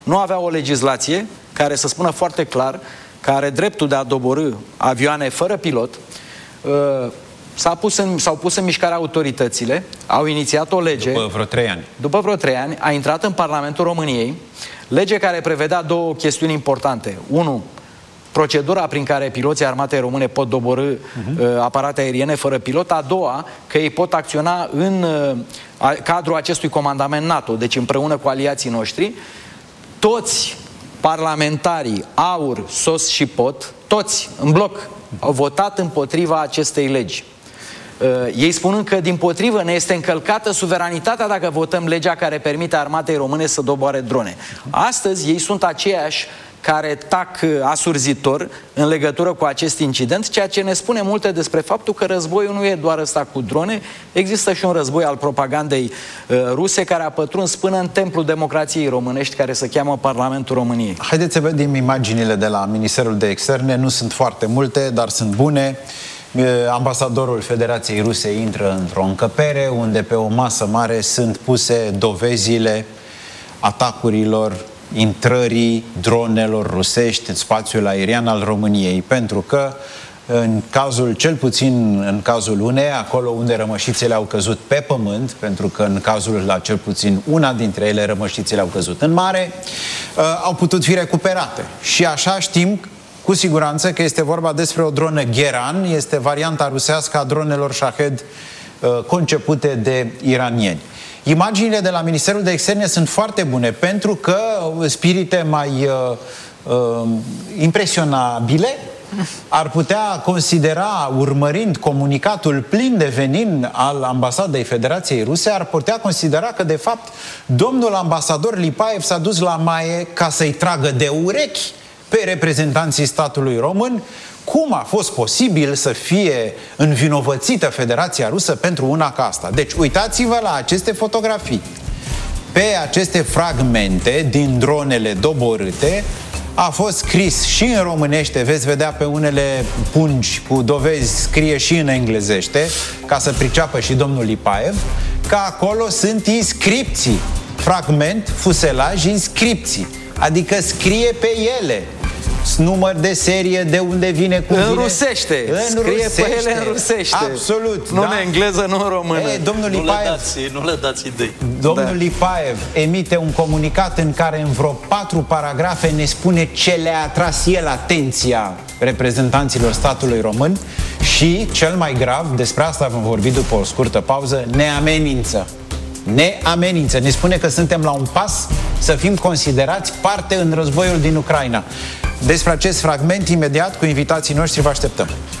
Nu avea o legislație care să spună foarte clar că are dreptul de a doborî avioane fără pilot. S-au pus în mișcare autoritățile, au inițiat o lege. După vreo 3 ani. După vreo 3 ani, a intrat în Parlamentul României, lege care prevedea două chestiuni importante. Unu, procedura prin care piloții armatei române pot doborî aparate aeriene fără pilot. A doua, că ei pot acționa în cadrul acestui comandament NATO, deci împreună cu aliații noștri. Toți parlamentarii, AUR, SOS și POT, toți în bloc, au votat împotriva acestei legi. Ei spunând că dimpotrivă ne este încălcată suveranitatea dacă votăm legea care permite armatei române să doboare drone. Astăzi ei sunt aceiași care tac asurzitor în legătură cu acest incident, ceea ce ne spune multe despre faptul că războiul nu e doar ăsta cu drone, există și un război al propagandei ruse care a pătruns până în templul democrației românești, care se cheamă Parlamentul României. Haideți să vedem imaginile de la Ministerul de Externe, nu sunt foarte multe, dar sunt bune. Ambasadorul Federației Ruse intră într-o încăpere unde pe o masă mare sunt puse dovezile atacurilor, intrării dronelor rusești în spațiul aerian al României, pentru că în cazul, cel puțin în cazul unei, acolo unde rămășițele au căzut pe pământ, pentru că în cazul la cel puțin una dintre ele rămășițele au căzut în mare, au putut fi recuperate. Și așa știm cu siguranță că este vorba despre o dronă Geran, este varianta rusească a dronelor Shahed concepute de iranieni. Imaginile de la Ministerul de Externe sunt foarte bune, pentru că spirite mai impresionabile ar putea considera, urmărind comunicatul plin de venin al Ambasadei Federației Ruse, ar putea considera că, de fapt, domnul ambasador Lipaev s-a dus la Maie ca să-i tragă de urechi pe reprezentanții statului român cum a fost posibil să fie învinovățită Federația Rusă pentru una ca asta. Deci uitați-vă la aceste fotografii. Pe aceste fragmente din dronele doborâte a fost scris și în românește, veți vedea pe unele pungi cu dovezi, scrie și în englezește, ca să priceapă și domnul Lipaev, că acolo sunt inscripții. Fragment, fuselaj, inscripții. Adică scrie pe ele număr de serie, de unde vine, cum vine. În rusește. Scrie pe ele în rusește. Absolut. Nu în engleză, nu în română. Domnul Lipaev, nu le dați idei. Domnul Lipaev emite un comunicat în care în vreo 4 paragrafe ne spune ce le-a atras el atenția reprezentanților statului român și, cel mai grav, despre asta vom vorbi după o scurtă pauză, ne amenință. Ne amenință, ne spune că suntem la un pas să fim considerați parte în războiul din Ucraina. Despre acest fragment, imediat, cu invitații noștri, vă așteptăm.